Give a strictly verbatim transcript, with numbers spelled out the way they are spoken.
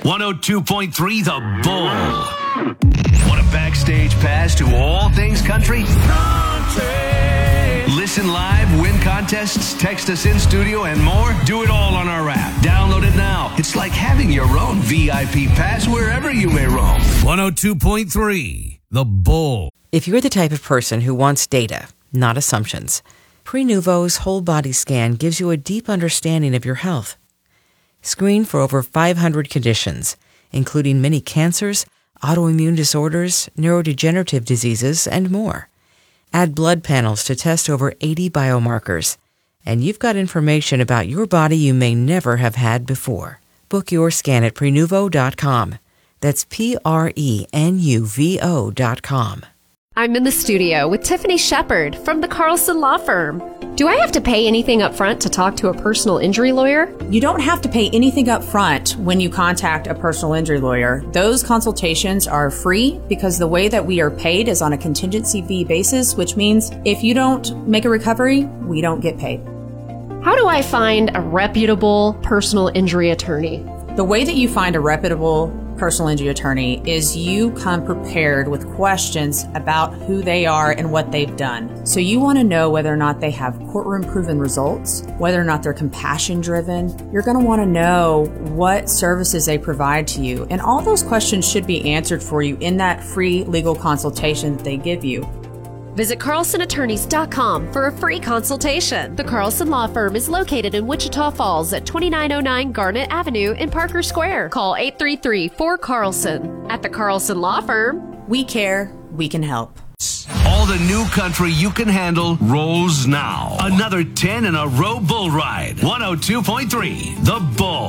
one oh two point three The Bull. Want a backstage pass to all things country? Country. Listen live, win contests, text us in studio, and more? Do it all on our app. Download it now. It's like having your own V I P pass wherever you may roam. one oh two point three The Bull. If you're the type of person who wants data, not assumptions, Prenuvo's whole body scan gives you a deep understanding of your health. Screen for over five hundred conditions, including many cancers, autoimmune disorders, neurodegenerative diseases, and more. Add blood panels to test over eighty biomarkers, and you've got information about your body you may never have had before. Book your scan at Prenuvo dot com. That's P R E N U V O dot com. I'm in the studio with Tiffany Shepard from the Carlson Law Firm. Do I have to pay anything up front to talk to a personal injury lawyer? You don't have to pay anything up front when you contact a personal injury lawyer. Those consultations are free because the way that we are paid is on a contingency fee basis, which means if you don't make a recovery, we don't get paid. How do I find a reputable personal injury attorney? The way that you find a reputable personal injury attorney is you come prepared with questions about who they are and what they've done. So you want to know whether or not they have courtroom proven results, whether or not they're compassion driven. You're going to want to know what services they provide to you. And all those questions should be answered for you in that free legal consultation that they give you. Visit Carlson Attorneys dot com for a free consultation. The Carlson Law Firm is located in Wichita Falls at twenty-nine oh nine Garnet Avenue in Parker Square. Call eight three three, four, Carlson. At the Carlson Law Firm, we care, we can help. All the new country you can handle rolls now. Another ten in a row bull ride. one oh two point three The Bull.